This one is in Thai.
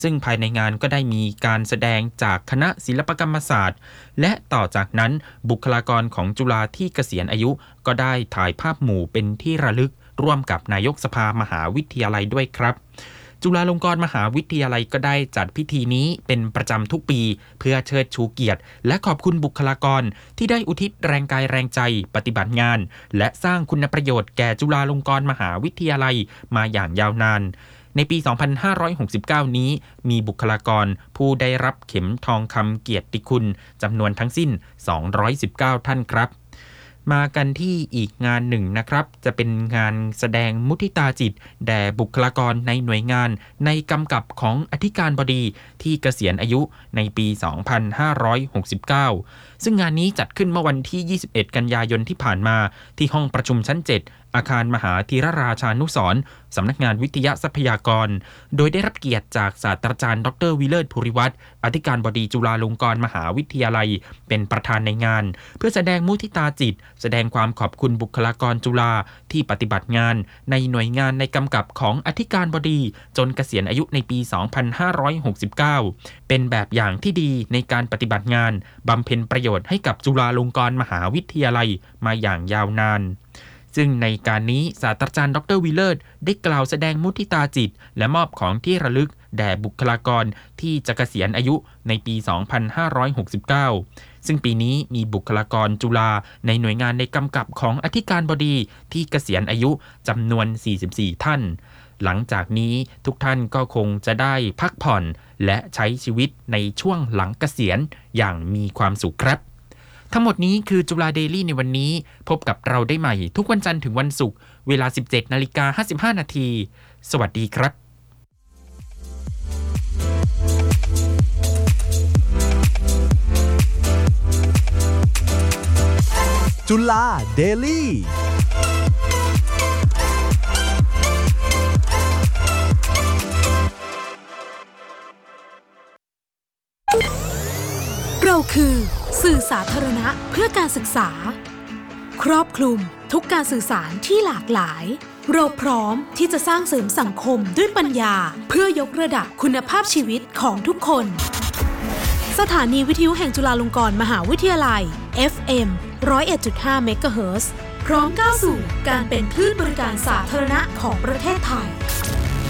ซึ่งภายในงานก็ได้มีการแสดงจากคณะศิลปกรรมศาสตร์และต่อจากนั้นบุคลากรของจุฬาที่เกษียณอายุก็ได้ถ่ายภาพหมู่เป็นที่ระลึกร่วมกับนายกสภามหาวิทยาลัยด้วยครับจุฬาลงกรณ์มหาวิทยาลัยก็ได้จัดพิธีนี้เป็นประจำทุกปีเพื่อเชิดชูเกียรติและขอบคุณบุคลากรที่ได้อุทิศแรงกายแรงใจปฏิบัติงานและสร้างคุณประโยชน์แก่จุฬาลงกรณ์มหาวิทยาลัยมาอย่างยาวนานในปี 2569 นี้มีบุคลากรผู้ได้รับเข็มทองคำเกียรติคุณจำนวนทั้งสิ้น219ท่านครับมากันที่อีกงานหนึ่งนะครับจะเป็นงานแสดงมุทิตาจิตแด่บุคลากรในหน่วยงานในกำกับของอธิการบดีที่เกษียณอายุในปี 2569 ซึ่งงานนี้จัดขึ้นเมื่อวันที่ 21 กันยายนที่ผ่านมาที่ห้องประชุมชั้น 7อาคารมหาธีรราชานุสรณ์สำนักงานวิทยาทรัพยากรโดยได้รับเกียรติจากศาสตราจารย์ดร.วิเลิศภูริวัฒน์อธิการบดีจุฬาลงกรณ์มหาวิทยาลัยเป็นประธานในงานเพื่อแสดงมุทิตาจิตแสดงความขอบคุณบุคลากรจุฬาที่ปฏิบัติงานในหน่วยงานในกำกับของอธิการบดีจนเกษียณอายุในปี 2569 เป็นแบบอย่างที่ดีในการปฏิบัติงานบำเพ็ญประโยชน์ให้กับจุฬาลงกรณ์มหาวิทยาลัยมาอย่างยาวนานซึ่งในการนี้ศาสตราจารย์ดร.วิเลิศได้กล่าวแสดงมุทิตาจิตและมอบของที่ระลึกแด่บุคลากรที่จะเกษียณอายุในปี 2569 ซึ่งปีนี้มีบุคลากรจุฬาในหน่วยงานในกำกับของอธิการบดีที่เกษียณอายุจำนวน 44 ท่านหลังจากนี้ทุกท่านก็คงจะได้พักผ่อนและใช้ชีวิตในช่วงหลังเกษียณอย่างมีความสุขครับทั้งหมดนี้คือจุฬาเดลี่ในวันนี้พบกับเราได้ใหม่ทุกวันจันทร์ถึงวันศุกร์เวลา 17:55 น.สวัสดีครับจุฬาเดลี่เราคือสื่อสาธารณะเพื่อการศึกษาครอบคลุมทุกการสื่อสารที่หลากหลายเราพร้อมที่จะสร้างเสริมสังคมด้วยปัญญาเพื่อยกระดับคุณภาพชีวิตของทุกคนสถานีวิทยุแห่งจุฬาลงกรณ์มหาวิทยาลัย FM 101.5 เมกะเฮิรตซ์พร้อมก้าวสู่การเป็นคลื่นบริการสาธารณะของประเทศไทย